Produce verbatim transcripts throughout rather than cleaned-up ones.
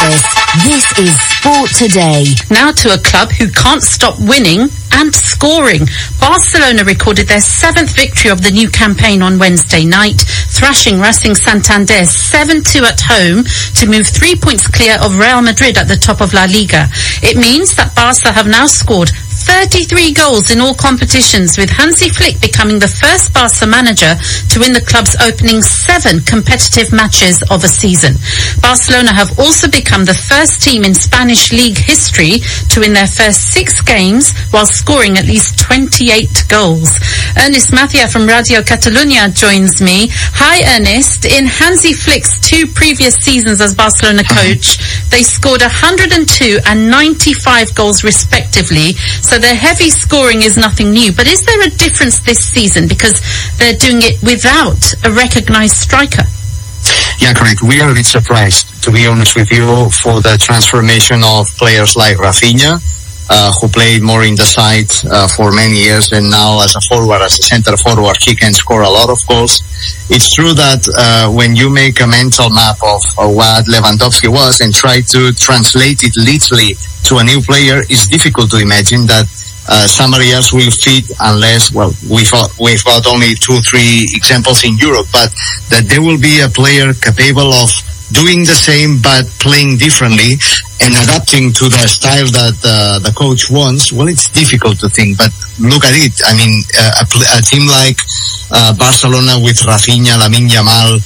office. This is Sport Today. Now to a club who can't stop winning and scoring. Barcelona recorded their seventh victory of the new campaign on Wednesday night, thrashing Racing Santander seven two at home to move three points clear of Real Madrid at the top of La Liga. It means that Barca have now scored thirty-three goals in all competitions, with Hansi Flick becoming the first Barca manager to win the club's opening seven competitive matches of a season. Barcelona have also become the first team in Spanish league history to win their first six games while scoring at least twenty-eight goals. Ernest Mathia from Radio Catalunya joins me. Hi Ernest. In Hansi Flick's two previous seasons as Barcelona coach, they scored one hundred two and ninety-five goals respectively. So their heavy scoring is nothing new. But is there a difference this season because they're doing it without a recognised striker? Yeah, correct. We are a bit surprised, to be honest with you, for the transformation of players like Rafinha, uh, who played more in the side uh, for many years, and now as a forward, as a centre forward, he can score a lot of goals. It's true that uh, when you make a mental map of uh, what Lewandowski was and try to translate it literally to a new player, it's difficult to imagine that uh, somebody else will fit unless, well, we've got, we've got only two, three examples in Europe, but that there will be a player capable of doing the same but playing differently and adapting to the style that uh, the coach wants. Well, it's difficult to think, but look at it. I mean, uh, a, a team like uh, Barcelona with Rafinha, Lamine Yamal,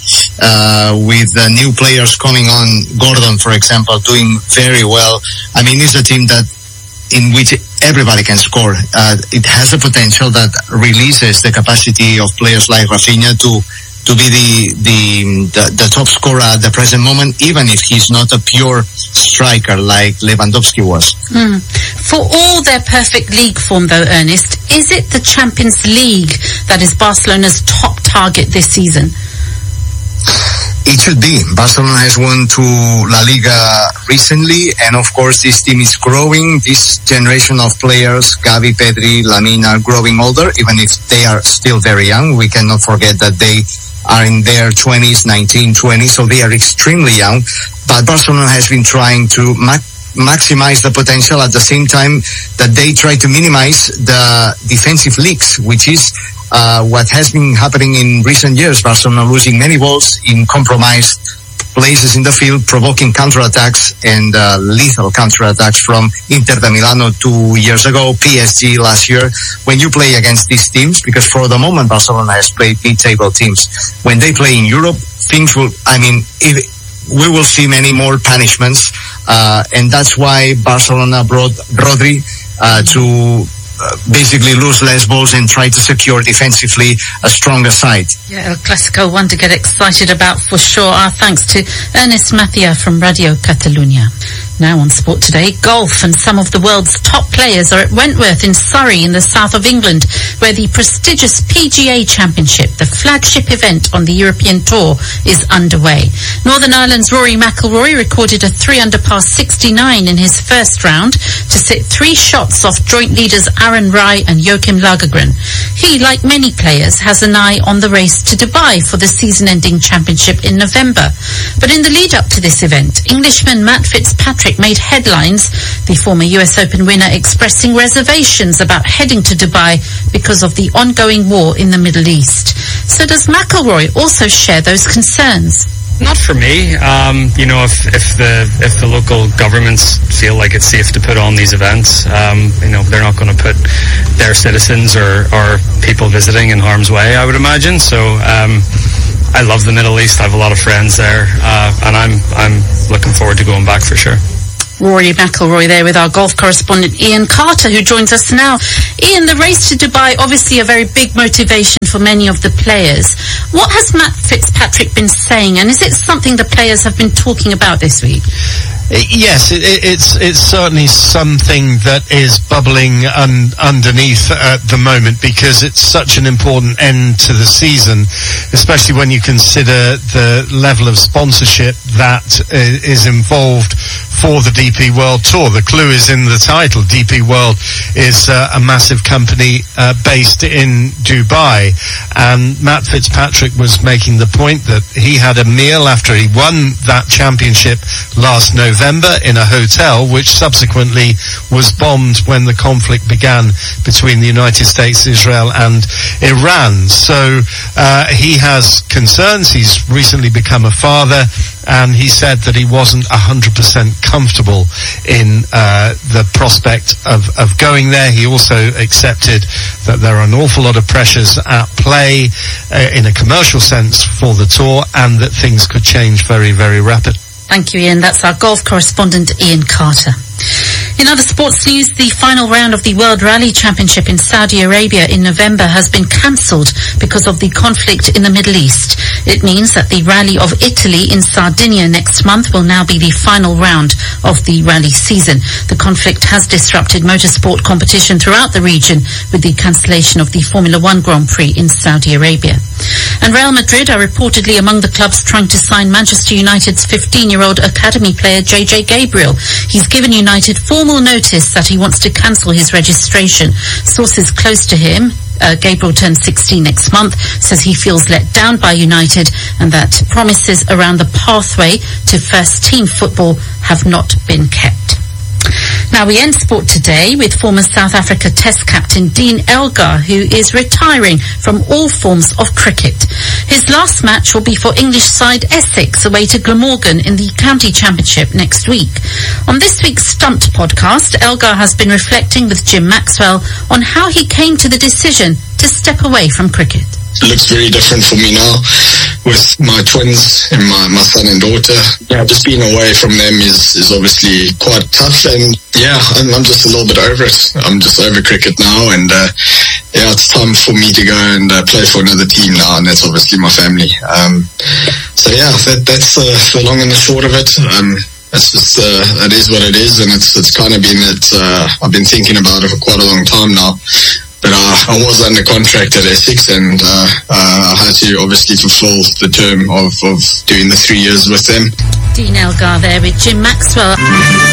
uh, with uh, new players coming on, Gordon, for example, doing very well. I mean, it's a team that in which everybody can score. Uh, it has a potential that releases the capacity of players like Rafinha to to be the, the the the top scorer at the present moment, even if he's not a pure striker like Lewandowski was. Mm. For all their perfect league form, though, Ernest, is it the Champions League that is Barcelona's top target this season? It should be. Barcelona has won to La Liga recently, and of course this team is growing. This generation of players, Gavi, Pedri, Lamine, are growing older, even if they are still very young. We cannot forget that they are in their twenties, nineteen, twenty, so they are extremely young. But Barcelona has been trying to ma- maximize the potential at the same time that they try to minimize the defensive leaks, which is uh, what has been happening in recent years. Barcelona losing many balls in compromised places in the field, provoking counterattacks and uh, lethal counterattacks from Inter de Milano two years ago, P S G last year. When you play against these teams, because for the moment Barcelona has played mid-table teams, when they play in Europe, things will, I mean, if, we will see many more punishments, uh, and that's why Barcelona brought Rodri uh, to Uh, basically lose less balls and try to secure defensively a stronger side. Yeah, El Clasico, one to get excited about for sure. Our thanks to Ernest Mathia from Radio Catalunya. Now on Sport Today, golf, and some of the world's top players are at Wentworth in Surrey in the south of England, where the prestigious P G A Championship, the flagship event on the European Tour, is underway. Northern Ireland's Rory McIlroy recorded a three under par sixty-nine in his first round to sit three shots off joint leaders Aaron Rai and Joachim Lagergren. He, like many players, has an eye on the race to Dubai for the season-ending championship in November. But in the lead-up to this event, Englishman Matt Fitzpatrick made headlines, the former U S Open winner expressing reservations about heading to Dubai because of the ongoing war in the Middle East. So does McIlroy also share those concerns? Not for me. Um, you know, if, if the if the local governments feel like it's safe to put on these events, um, you know, they're not going to put their citizens or, or people visiting in harm's way, I would imagine. So um, I love the Middle East. I have a lot of friends there, uh, and I'm I'm looking forward to going back for sure. Rory McIlroy there with our golf correspondent Ian Carter, who joins us now. Ian, the race to Dubai, obviously a very big motivation for many of the players. What has Matt Fitzpatrick been saying, and is it something the players have been talking about this week? Yes, it, it's it's certainly something that is bubbling un, underneath at the moment, because it's such an important end to the season, especially when you consider the level of sponsorship that is involved for the D P World Tour. The clue is in the title. D P World is uh, a massive company uh, based in Dubai, and Matt Fitzpatrick was making the point that he had a meal after he won that championship last November in a hotel, which subsequently was bombed when the conflict began between the United States, Israel and Iran. So uh, he has concerns. He's recently become a father, and he said that he wasn't one hundred percent comfortable in uh, the prospect of, of going there. He also accepted that there are an awful lot of pressures at play uh, in a commercial sense for the tour, and that things could change very, very rapidly. Thank you, Ian. That's our golf correspondent, Ian Carter. In other sports news, the final round of the World Rally Championship in Saudi Arabia in November has been cancelled because of the conflict in the Middle East. It means that the Rally of Italy in Sardinia next month will now be the final round of the rally season. The conflict has disrupted motorsport competition throughout the region with the cancellation of the Formula One Grand Prix in Saudi Arabia. And Real Madrid are reportedly among the clubs trying to sign Manchester United's fifteen-year-old academy player J J Gabriel. He's given United formal notice that he wants to cancel his registration. Sources close to him, uh, Gabriel turns sixteen next month, says he feels let down by United and that promises around the pathway to first-team football have not been kept. Now we end sport today with former South Africa Test captain Dean Elgar, who is retiring from all forms of cricket. His last match will be for English side Essex away to Glamorgan in the County Championship next week. On this week's Stumped podcast, Elgar has been reflecting with Jim Maxwell on how he came to the decision to step away from cricket. It looks very different for me now with my twins and my, my son and daughter. Yeah, just being away from them is, is obviously quite tough, and yeah, I'm, I'm just a little bit over it. I'm just over cricket now, and uh, yeah, it's time for me to go and uh, play for another team now, and that's obviously my family. Um, so yeah, that, that's uh, the long and the short of it. Um, It's just, uh, it is what it is, and it's it's kind of been that uh, I've been thinking about it for quite a long time now. But uh, I was under contract at Essex, and uh, uh, I had to obviously fulfill the term of, of doing the three years with them. Dean Elgar there with Jim Maxwell.